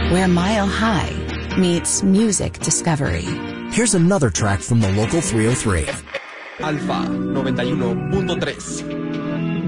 where Mile High meets music discovery. Here's another track from the local 303. Alfa 91.3.